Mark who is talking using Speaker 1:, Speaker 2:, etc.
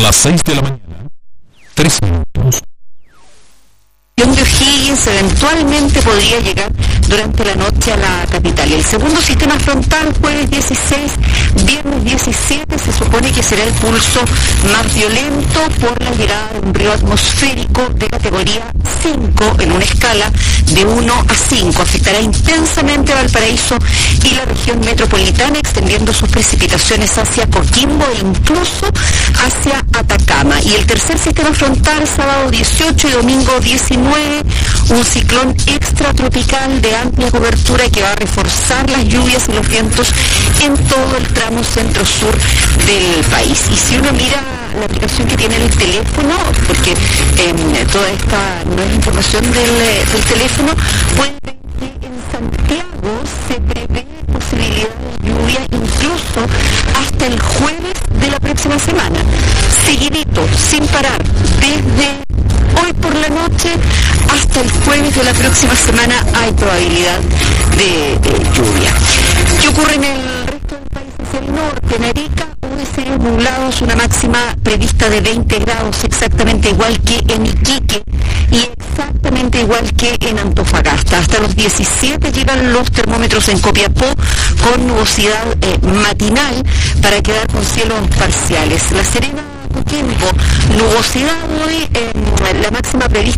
Speaker 1: Las 6 de la mañana, 3 minutos.
Speaker 2: De O'Higgins eventualmente podría llegar durante la noche a la capital. Y el segundo sistema frontal, jueves 16, viernes 17, se supone que será el pulso más violento por la llegada de un río atmosférico de categoría 5 en una escala de 1 a 5. Afectará intensamente a Valparaíso y la región metropolitana, extendiendo sus precipitaciones hacia Coquimbo e incluso hacia Atacama. Y el tercer sistema frontal, sábado 18 y domingo 19, un ciclón extratropical de amplia cobertura que va a reforzar las lluvias y los vientos en todo el tramo centro-sur del país. Y si uno mira la aplicación que tiene el teléfono, porque toda esta no es información del teléfono, puede ver que en Santiago se prevé posibilidad de lluvia incluso hasta el jueves de la próxima semana. Seguidito, sin parar, desde hoy por la noche hasta el jueves de la próxima semana hay probabilidad de lluvia. ¿Qué ocurre en el resto del país? Hacia el norte, en Arica, cielos nublados, una máxima prevista de 20 grados, exactamente igual que en Iquique y exactamente igual que en Antofagasta. Hasta los 17 llegan los termómetros en Copiapó con nubosidad matinal para quedar con cielos parciales. La Serena, Coquimbo, nubosidad hoy, la máxima prevista